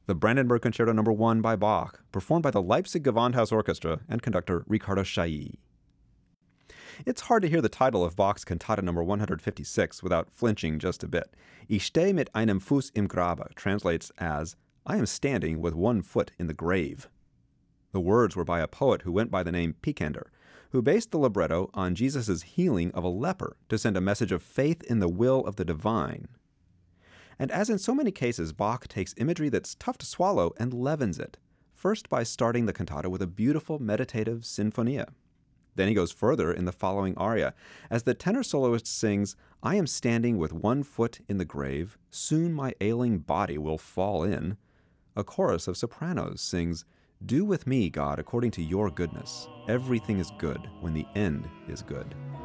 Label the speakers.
Speaker 1: the Brandenburg Concerto No. 1 by Bach, performed by the Leipzig Gewandhaus Orchestra and conductor Riccardo Chailly. It's hard to hear the title of Bach's Cantata No. 156 without flinching just a bit. Ich stehe mit einem Fuß im Grabe translates as, I am standing with one foot in the grave. The words were by a poet who went by the name Picander, who based the libretto on Jesus' healing of a leper to send a message of faith in the will of the divine. And as in so many cases, Bach takes imagery that's tough to swallow and leavens it, first by starting the cantata with a beautiful meditative sinfonia. Then he goes further in the following aria, as the tenor soloist sings, I am standing with one foot in the grave, soon my ailing body will fall in. A chorus of sopranos sings, do with me, God, according to your goodness. Everything is good when the end is good.